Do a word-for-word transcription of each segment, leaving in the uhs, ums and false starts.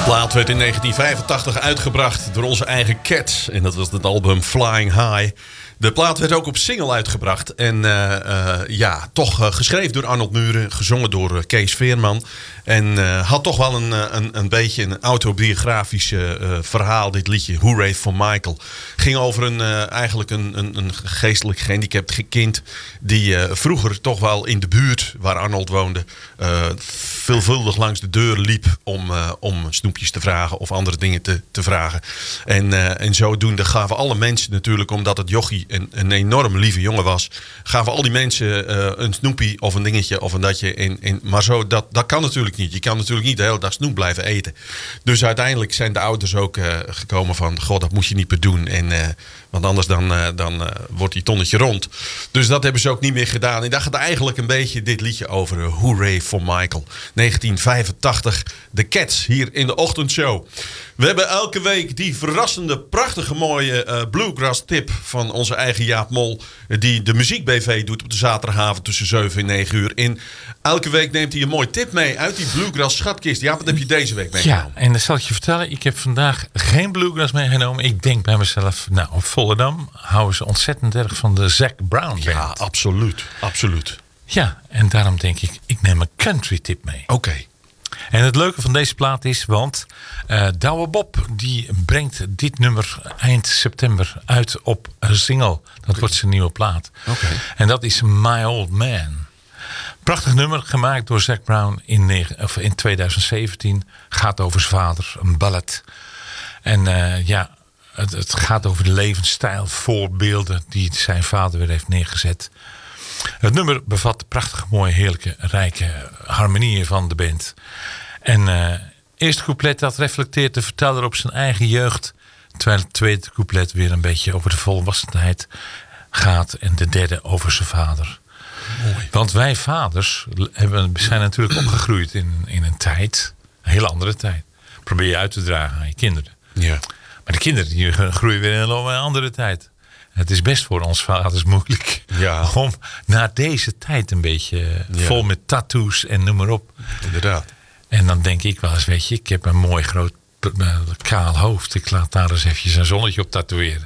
plaat werd in negentien vijfentachtig uitgebracht door onze eigen Cats. En dat was het album Flying High. De plaat werd ook op single uitgebracht. En uh, uh, ja, toch uh, geschreven door Arnold Muren. Gezongen door uh, Kees Veerman. En uh, had toch wel een, een, een beetje een autobiografisch uh, verhaal, dit liedje. Hooray for Michael. Ging over een, uh, eigenlijk een, een, een geestelijk gehandicapt kind. Die uh, vroeger toch wel in de buurt waar Arnold woonde. Uh, veelvuldig langs de deur liep om, uh, om snoepjes te vragen. Of andere dingen te, te vragen. En, uh, en zodoende gaven alle mensen natuurlijk, omdat het jochie een, een enorm lieve jongen was. Gaven al die mensen uh, een snoepie of een dingetje of een datje. In, in, maar zo, dat, dat kan natuurlijk niet. Je kan natuurlijk niet de hele dag snoep blijven eten. Dus uiteindelijk zijn de ouders ook uh, gekomen van, goh, dat moet je niet meer doen. En, uh, want anders dan, uh, dan uh, wordt die tonnetje rond. Dus dat hebben ze ook niet meer gedaan. En daar gaat eigenlijk een beetje dit liedje over. Uh, Hooray for Michael. negentien vijfentachtig. De Cats hier in de ochtendshow. We hebben elke week die verrassende, prachtige, mooie uh, bluegrass tip van onze eigen Jaap Mol. Die de Muziek B V doet op de zaterdagavond tussen zeven en negen uur. En elke week neemt hij een mooi tip mee uit die bluegrass schatkist. Ja, wat heb je deze week meegenomen? Ja, en dan zal ik je vertellen. Ik heb vandaag geen bluegrass meegenomen. Ik denk bij mezelf, nou, op Volendam houden ze ontzettend erg van de Zac Brown band. Ja, absoluut. Absoluut. Ja, en daarom denk ik, ik neem een country tip mee. Oké. Okay. En het leuke van deze plaat is, want uh, Douwe Bob die brengt dit nummer eind september uit op een single. Dat okay. wordt zijn nieuwe plaat. Okay. En dat is My Old Man. Prachtig nummer, gemaakt door Zac Brown in, negen, of in twintig zeventien. Gaat over zijn vader, een ballad. En uh, ja, het, het gaat over de levensstijl, voorbeelden die zijn vader weer heeft neergezet. Het nummer bevat prachtige, mooie, heerlijke, rijke harmonieën van de band. En uh, eerste couplet dat reflecteert de verteller op zijn eigen jeugd. Terwijl het tweede couplet weer een beetje over de volwassenheid gaat. En de derde over zijn vader. Mooi. Want wij vaders hebben, zijn natuurlijk opgegroeid in, in een tijd, een hele andere tijd. Probeer je uit te dragen aan je kinderen. Ja. Maar de kinderen die groeien weer in een andere tijd. Het is best voor ons vaders moeilijk ja. om na deze tijd een beetje ja. vol met tattoos en noem maar op. Inderdaad. En dan denk ik wel eens, weet je, ik heb een mooi groot kaal hoofd. Ik laat daar eens eventjes een zonnetje op tatoeëren.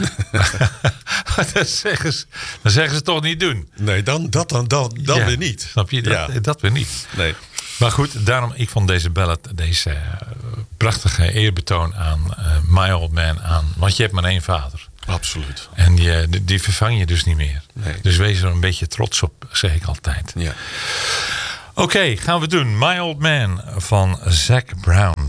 dat, zeggen ze, dat zeggen ze toch niet doen. Nee, dan, dat dan, dan, dan ja. weer niet. Snap je? Dat, ja. dat weer niet. Nee. Maar goed, daarom, ik vond deze ballad, deze uh, prachtige eerbetoon aan uh, My Old Man aan. Want je hebt maar één vader. Absoluut. En die, die vervang je dus niet meer. Nee. Dus wees er een beetje trots op, zeg ik altijd. Ja. Oké, okay, gaan we doen. My Old Man van Zac Brown.